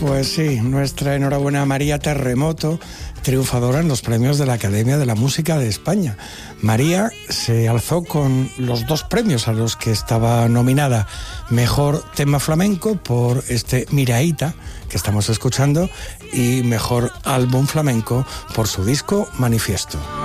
Pues sí, nuestra enhorabuena a María Terremoto, triunfadora en los premios de la Academia de la Música de España. María se alzó con los 2 premios a los que estaba nominada. Mejor tema flamenco por este Miraíta, que estamos escuchando, y mejor álbum flamenco por su disco Manifiesto.